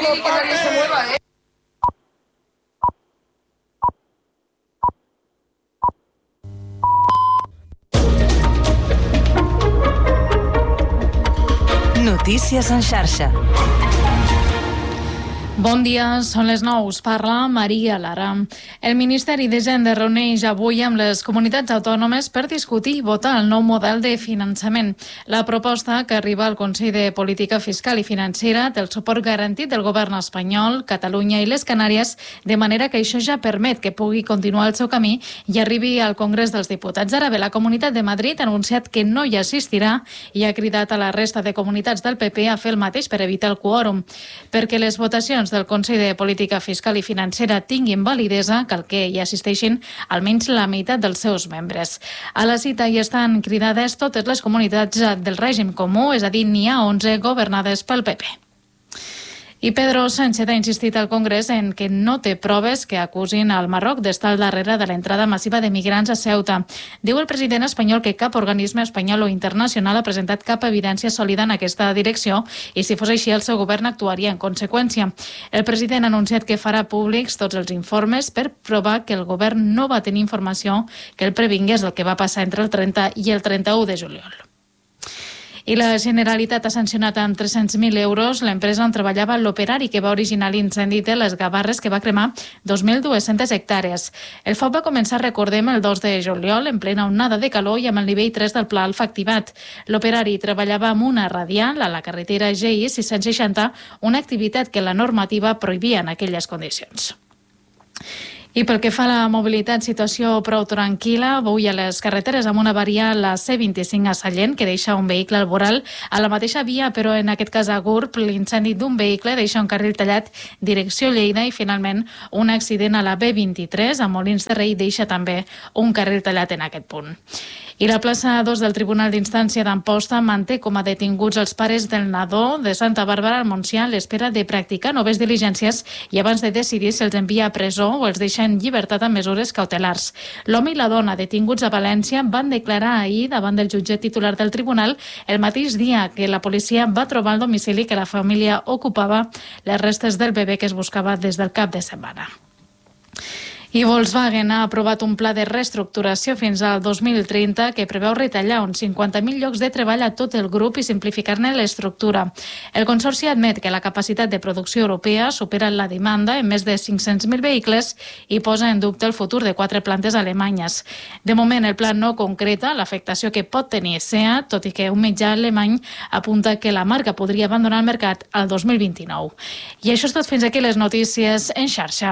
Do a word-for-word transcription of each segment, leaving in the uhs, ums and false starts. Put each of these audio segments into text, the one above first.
pedir que nadie se mueva, ¿eh? Notícies en xarxa. Bon dia, són les nou. Us parla Maria Lara. El Ministeri d'Hisenda reuneix avui amb les comunitats autònomes per discutir i votar el nou model de finançament. La proposta, que arriba al Consell de Política Fiscal i Financera, té el suport garantit del govern espanyol, Catalunya i les Canàries, de manera que això ja permet que pugui continuar el seu camí i arribi al Congrés dels Diputats. Ara bé, la Comunitat de Madrid ha anunciat que no hi assistirà i ha cridat a la resta de comunitats del P P a fer el mateix per evitar el quòrum. Perquè les votacions del Consell de Política Fiscal i Financera tinguin validesa, cal que hi assisteixin almenys la meitat dels seus membres. A la cita hi estan cridades totes les comunitats del règim comú, és a dir, n'hi ha onze governades pel P P. I Pedro Sánchez ha insistit al Congrés en que no té proves que acusin al Marroc d'estar al darrere de l'entrada massiva de migrants a Ceuta. Diu el president espanyol que cap organisme espanyol o internacional ha presentat cap evidència sòlida en aquesta direcció i, si fos així, el seu govern actuaria en conseqüència. El president ha anunciat que farà públics tots els informes per provar que el govern no va tenir informació que el previngués del que va passar entre el trenta i el trenta-u de juliol. I la Generalitat ha sancionat amb tres-cents mil euros l'empresa on treballava l'operari que va originar l'incendi de les Gavarres, que va cremar dos mil dues-centes hectàrees. El foc va començar, recordem, el dos de juliol, en plena onada de calor i amb el nivell tres del pla alfa activat. L'operari treballava amb una radial a la carretera G I sis-cents seixanta, una activitat que la normativa prohibia en aquelles condicions. I pel que fa a la mobilitat, situació prou tranquil·la avui a les carreteres, amb una avaria a la C vint-i-cinc a Sallent, que deixa un vehicle al voral a la mateixa via, però en aquest cas a Gurb, l'incendi d'un vehicle deixa un carril tallat direcció Lleida i finalment un accident a la B vint-i-tres a Molins de Rei deixa també un carril tallat en aquest punt. I la plaça dos del Tribunal d'Instància d'Amposta manté com a detinguts els pares del nadó de Santa Bàrbara al Montsià a l'espera de practicar noves diligències i abans de decidir si els envia a presó o els deixa en llibertat amb mesures cautelars. L'home i la dona detinguts a València van declarar ahir davant del jutge titular del tribunal el mateix dia que la policia va trobar el domicili que la família ocupava les restes del bebè que es buscava des del cap de setmana. I Volkswagen ha aprovat un pla de reestructuració fins al dos mil trenta que preveu retallar uns cinquanta mil llocs de treball a tot el grup i simplificar-ne l'estructura. El consorci admet que la capacitat de producció europea supera la demanda en més de cinc-cents mil vehicles i posa en dubte el futur de quatre plantes alemanyes. De moment, el pla no concreta l'afectació que pot tenir SEAT, tot i que un mitjà alemany apunta que la marca podria abandonar el mercat al dos mil vint-i-nou. I això és tot, fins aquí les notícies en xarxa.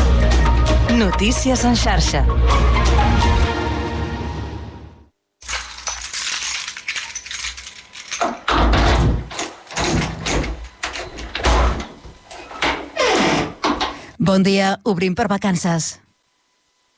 Notícies en xarxa. Bon dia, obrim per vacances.